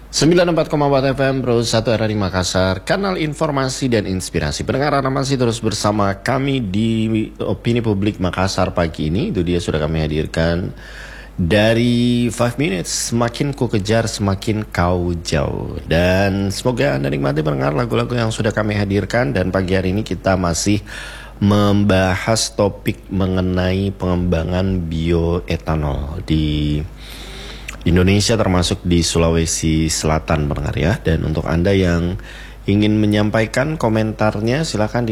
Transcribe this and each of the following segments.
94,4 FM Pro 1 RRI Makassar, kanal informasi dan inspirasi. Pendengar, Anda masih terus bersama kami di Opini Publik Makassar pagi ini. Itu dia sudah kami hadirkan dari 5 Minutes, semakin ku kejar semakin kau jauh. Dan semoga Anda nikmati pendengar lagu-lagu yang sudah kami hadirkan. Dan pagi hari ini kita masih membahas topik mengenai pengembangan bioetanol di Indonesia, termasuk di Sulawesi Selatan, pendengar ya. Dan untuk Anda yang ingin menyampaikan komentarnya, silakan di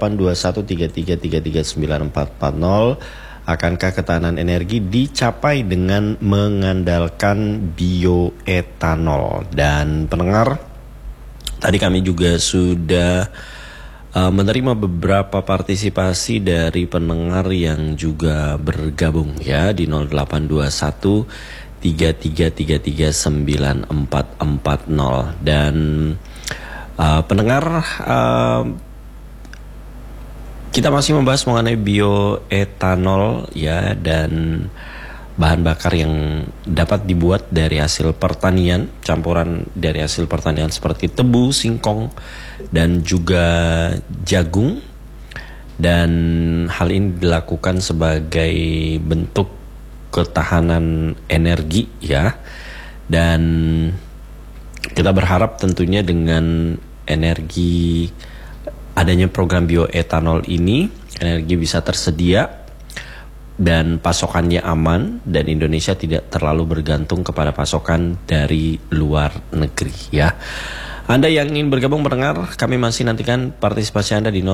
082133339440. Akankah ketahanan energi dicapai dengan mengandalkan bioetanol? Dan pendengar, tadi kami juga sudah menerima beberapa partisipasi dari pendengar yang juga bergabung ya di 0821 33339440. Dan pendengar, kita masih membahas mengenai bioetanol ya, dan bahan bakar yang dapat dibuat dari hasil pertanian, campuran dari hasil pertanian seperti tebu, singkong, dan juga jagung. Dan hal ini dilakukan sebagai bentuk ketahanan energi ya. Dan kita berharap tentunya dengan energi adanya program bioetanol ini, energi bisa tersedia dan pasokannya aman, dan Indonesia tidak terlalu bergantung kepada pasokan dari luar negeri ya. Anda yang ingin bergabung pendengar, kami masih nantikan partisipasi Anda di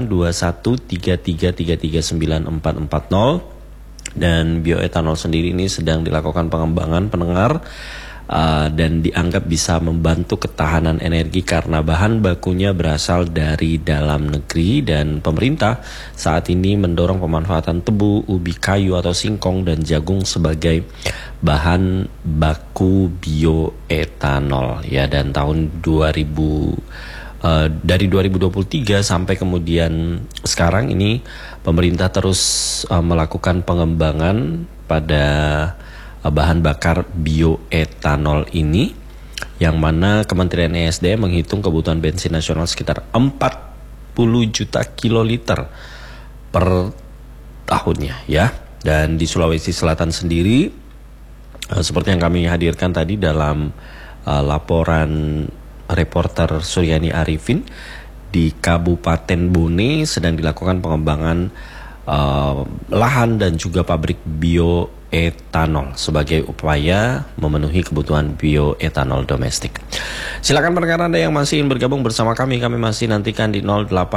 082133339440. Dan bioetanol sendiri ini sedang dilakukan pengembangan pendengar, dan dianggap bisa membantu ketahanan energi karena bahan bakunya berasal dari dalam negeri. Dan pemerintah saat ini mendorong pemanfaatan tebu, ubi kayu atau singkong dan jagung sebagai bahan baku bioetanol ya. Dan tahun 2000 dari 2023 sampai kemudian sekarang ini pemerintah terus melakukan pengembangan pada bahan bakar bioetanol ini, yang mana Kementerian ESDM menghitung kebutuhan bensin nasional sekitar 40 juta kiloliter per tahunnya ya. Dan di Sulawesi Selatan sendiri, seperti yang kami hadirkan tadi dalam laporan reporter Suryani Arifin, di Kabupaten Bone sedang dilakukan pengembangan lahan dan juga pabrik bioetanol sebagai upaya memenuhi kebutuhan bioetanol domestik. Silakan pendengar Anda yang masih ingin bergabung bersama kami masih nantikan di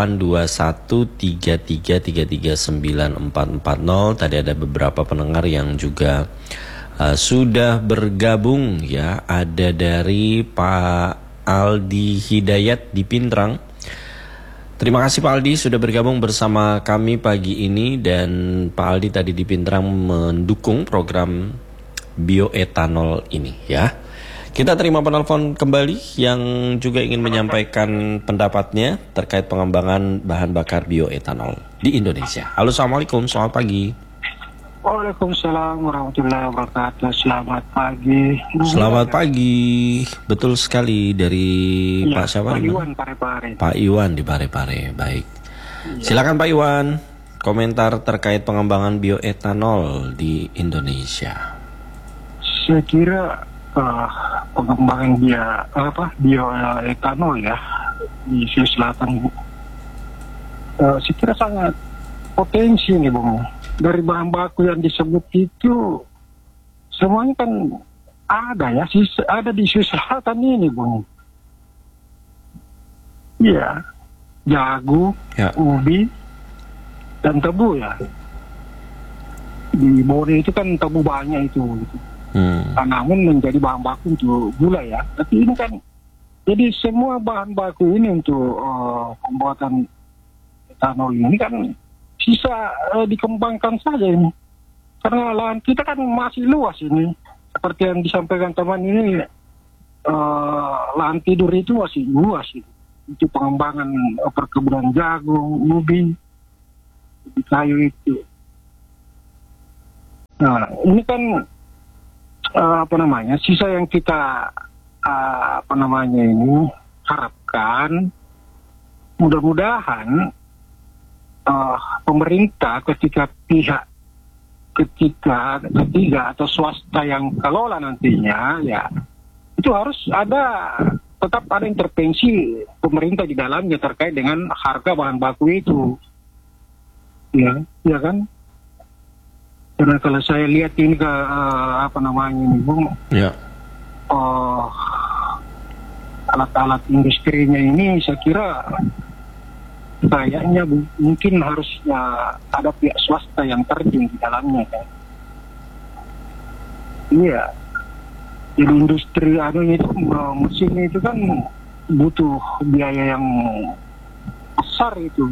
082133339440. Tadi ada beberapa pendengar yang juga sudah bergabung ya. Ada dari Pak Aldi Hidayat di Pindrang. Terima kasih Pak Aldi sudah bergabung bersama kami pagi ini. Dan Pak Aldi tadi di Pindrang mendukung program bioetanol ini ya. Kita terima penelpon kembali yang juga ingin menyampaikan pendapatnya terkait pengembangan bahan bakar bioetanol di Indonesia. Halo, assalamualaikum, selamat pagi. Waalaikumsalam warahmatullahi wabarakatuh. Selamat pagi. Selamat pagi. Betul sekali, dari ya, Pak siapa? Pak Iwan Parepare. Pak Iwan di Parepare. Baik. Ya. Silakan Pak Iwan, komentar terkait pengembangan bioetanol di Indonesia. Saya kira pengembangan bioetanol ya di Sulawesi Selatan, saya kira sangat potensi nih Bung. Dari bahan baku yang disebut itu semuanya kan ada ya, ada di Sulawesi Selatan ini Bung. Iya, jagung, ya, ubi, dan tebu ya. Di Bone itu kan tebu banyak itu. Namun menjadi bahan baku untuk gula ya. Tapi ini kan, jadi semua bahan baku ini untuk pembuatan etanol ini kan bisa dikembangkan saja ini. Karena lahan kita kan masih luas ini. Seperti yang disampaikan teman ini, lahan tidur itu masih luas ini. Untuk pengembangan perkebunan jagung, ubi, kayu itu. Nah, ini kan sisa yang kita apa namanya ini harapkan mudah-mudahan pemerintah ketika pihak ketiga atau swasta yang kelola nantinya ya itu harus tetap ada intervensi pemerintah di dalamnya terkait dengan harga bahan baku itu ya kan, karena kalau saya lihat ini ke apa namanya ini Bung ya alat-alat industrinya ini saya kira kayaknya mungkin harusnya ada pihak swasta yang terjun di dalamnya kan. Iya. Jadi industri itu mesinnya itu kan butuh biaya yang besar itu.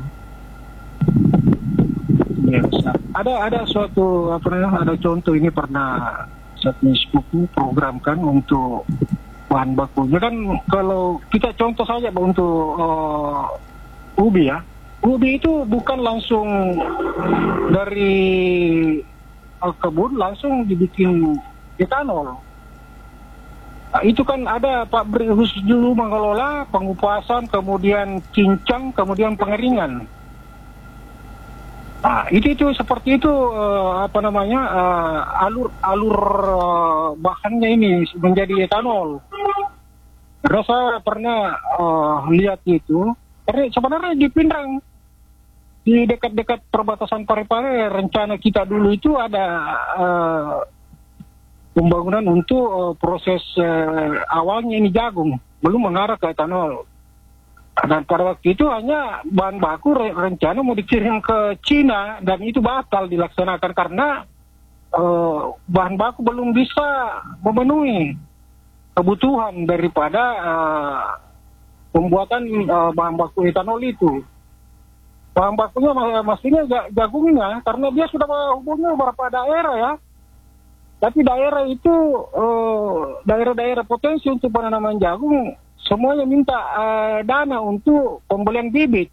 Ya, besar. Ada suatu ada contoh ini pernah satu sepupu programkan untuk bahan bakunya kan, kalau kita contoh saja untuk ubi ya. Ubi itu bukan langsung dari kebun langsung dibikin etanol. Nah, itu kan ada pabrik khusus dulu mengelola pengupasan, kemudian cincang, kemudian pengeringan. Nah, itu seperti itu alur bahannya ini menjadi etanol. Saya pernah lihat itu. Sebenarnya di Pindrang, di dekat-dekat perbatasan Parepare, rencana kita dulu itu ada pembangunan untuk proses awalnya ini jagung, belum mengarah ke etanol. Dan pada waktu itu hanya bahan baku rencana mau dikirim ke Cina, dan itu batal dilaksanakan karena bahan baku belum bisa memenuhi kebutuhan daripada pembuatan bahan baku etanol itu. Bahan bakunya maksudnya jagungnya, karena dia sudah hubungnya beberapa daerah ya. Tapi daerah itu daerah-daerah potensi untuk penanaman jagung semuanya minta dana untuk pembelian bibit.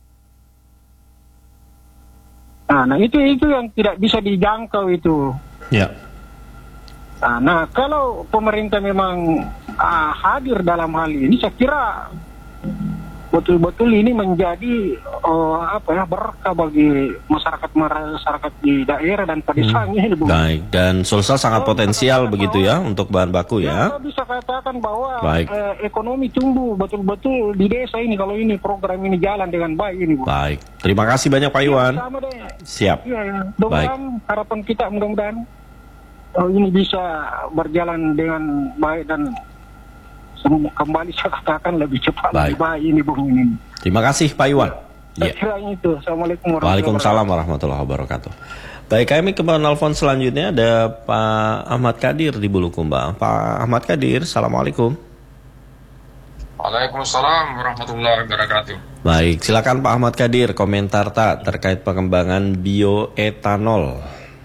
Nah itu yang tidak bisa dijangkau itu. Ya. Nah kalau pemerintah memang hadir dalam hal ini, saya kira betul-betul ini menjadi berkah bagi masyarakat di daerah dan pedesanya ini, Bu. Baik, dan Sulsel sangat potensial begitu ya untuk bahan baku ya. Kita bisa katakan bahwa ekonomi tumbuh betul-betul di desa ini kalau ini program ini jalan dengan baik ini, Bu. Baik, terima kasih banyak Pak Iwan. Sama deh. Siap. Ya. Harapan kita mudah-mudahan ini bisa berjalan dengan baik dan kembali saya katakan lebih cepat lebih baik ini, Bung ini. Terima kasih Pak Iwan. Saya kira itu. Assalamualaikum Waalaikumsalam warahmatullahi wabarakatuh. Baik, kami ke penelpon selanjutnya ada Pak Ahmad Kadir di Bulukumba. Pak Ahmad Kadir, assalamualaikum. Waalaikumsalam warahmatullahi wabarakatuh. Baik, silakan Pak Ahmad Kadir komentar terkait pengembangan bioetanol.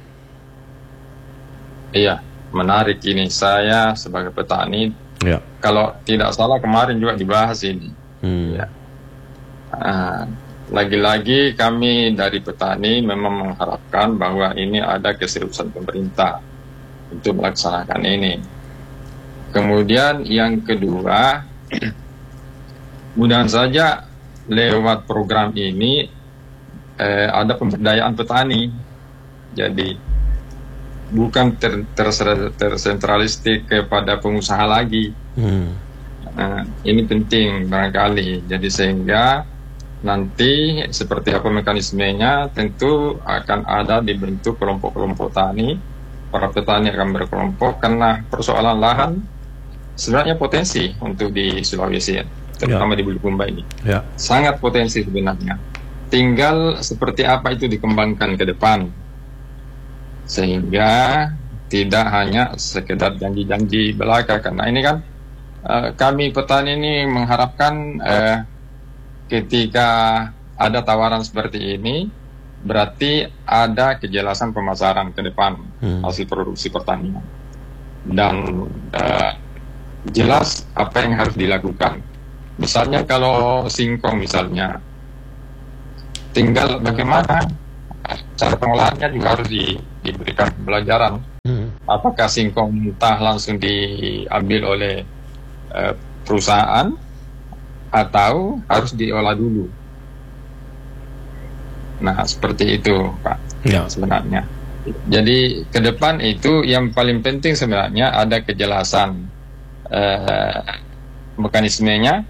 Iya, menarik ini. Saya sebagai petani. Ya. Kalau tidak salah kemarin juga dibahas ini. Ya. Lagi-lagi kami dari petani memang mengharapkan bahwa ini ada keseriusan pemerintah untuk melaksanakan ini. Kemudian yang kedua, mudah-mudahan saja lewat program ini ada pemberdayaan petani. Jadi bukan tersentralistik kepada pengusaha lagi. Ini penting barangkali. Jadi sehingga nanti seperti apa mekanismenya tentu akan ada dibentuk kelompok-kelompok tani. Para petani akan berkelompok karena persoalan lahan sebenarnya potensi untuk di Sulawesi, terutama di Bulukumba ini. Sangat potensi sebenarnya. Tinggal seperti apa itu dikembangkan ke depan. Sehingga tidak hanya sekedar janji-janji belaka, karena ini kan kami petani ini mengharapkan ketika ada tawaran seperti ini berarti ada kejelasan pemasaran ke depan hasil produksi pertanian dan jelas apa yang harus dilakukan. Misalnya kalau singkong misalnya, tinggal bagaimana cara pengolahannya juga harus diberikan pembelajaran. Apakah singkong mentah langsung diambil oleh perusahaan atau harus diolah dulu. Nah, seperti itu, Pak, sebenarnya. Jadi ke depan itu yang paling penting sebenarnya ada kejelasan mekanismenya.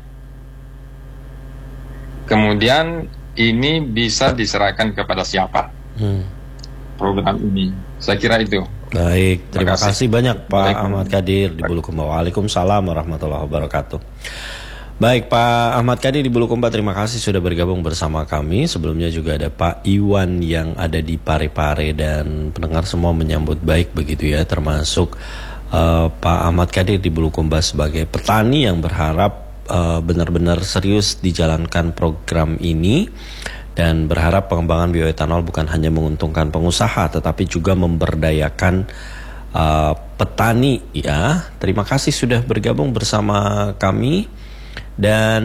Kemudian ini bisa diserahkan kepada siapa program ini. Saya kira itu. Baik, terima kasih banyak Pak Ahmad Kadir di Bulukumba. Waalaikumsalam warahmatullahi wabarakatuh. Baik, Pak Ahmad Kadir di Bulukumba, terima kasih sudah bergabung bersama kami. Sebelumnya juga ada Pak Iwan yang ada di Parepare, dan pendengar semua menyambut baik begitu ya, termasuk Pak Ahmad Kadir di Bulukumba sebagai petani yang berharap benar-benar serius dijalankan program ini, dan berharap pengembangan bioetanol bukan hanya menguntungkan pengusaha tetapi juga memberdayakan petani ya. Terima kasih sudah bergabung bersama kami. Dan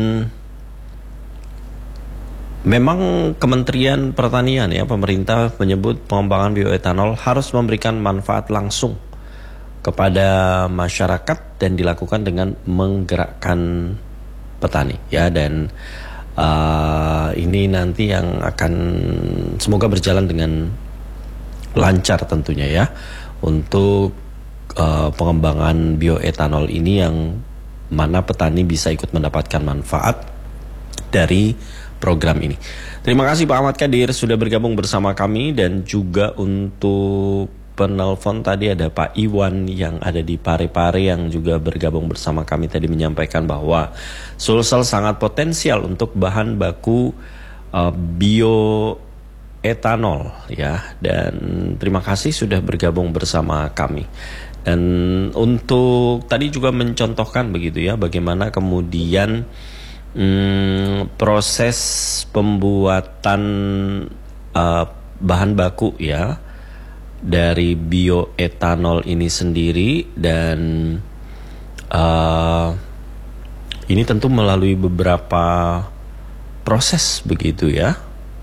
memang Kementerian Pertanian ya, pemerintah menyebut pengembangan bioetanol harus memberikan manfaat langsung kepada masyarakat dan dilakukan dengan menggerakkan petani ya. Dan ini nanti yang akan semoga berjalan dengan lancar tentunya ya, untuk pengembangan bioetanol ini, yang mana petani bisa ikut mendapatkan manfaat dari program ini. Terima kasih Pak Ahmad Kadir sudah bergabung bersama kami, dan juga untuk penelpon tadi ada Pak Iwan yang ada di Parepare yang juga bergabung bersama kami tadi, menyampaikan bahwa Sulsel sangat potensial untuk bahan baku bioetanol ya, dan terima kasih sudah bergabung bersama kami. Dan untuk tadi juga mencontohkan begitu ya, bagaimana kemudian proses pembuatan bahan baku ya dari bioetanol ini sendiri. Dan ini tentu melalui beberapa proses begitu ya,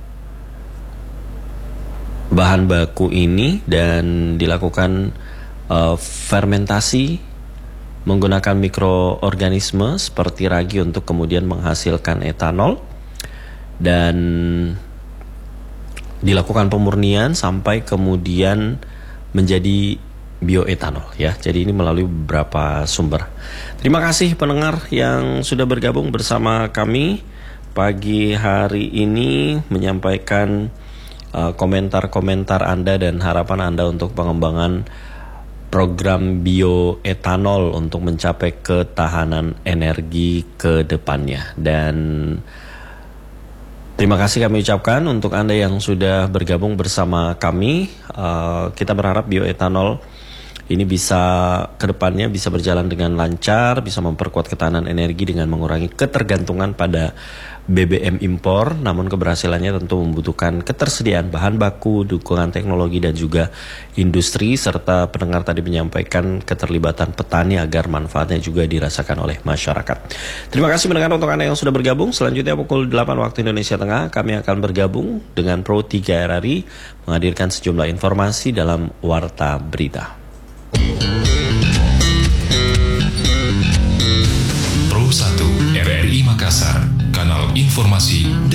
bahan baku ini, dan dilakukan fermentasi menggunakan mikroorganisme seperti ragi untuk kemudian menghasilkan etanol, dan dilakukan pemurnian sampai kemudian menjadi bioetanol ya. Jadi ini melalui beberapa sumber. Terima kasih pendengar yang sudah bergabung bersama kami pagi hari ini, menyampaikan komentar-komentar Anda dan harapan Anda untuk pengembangan program bioetanol untuk mencapai ketahanan energi ke depannya. Dan terima kasih kami ucapkan untuk Anda yang sudah bergabung bersama kami. Kita berharap bioetanol ini bisa ke depannya bisa berjalan dengan lancar, bisa memperkuat ketahanan energi dengan mengurangi ketergantungan pada BBM impor. Namun keberhasilannya tentu membutuhkan ketersediaan bahan baku, dukungan teknologi, dan juga industri, serta pendengar tadi menyampaikan keterlibatan petani agar manfaatnya juga dirasakan oleh masyarakat. Terima kasih mendengar untuk Anda yang sudah bergabung. Selanjutnya pukul 8 waktu Indonesia Tengah kami akan bergabung dengan Pro 3 RRI menghadirkan sejumlah informasi dalam Warta Berita. Pro 1 RRI Makassar, kanal informasi